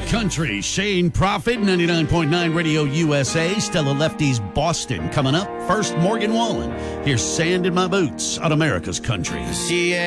Country, Shane Prophet, 99.9 Radio USA, Stella Lefty's Boston. Coming up, first Morgan Wallen. Here's Sand in My Boots on America's Country. She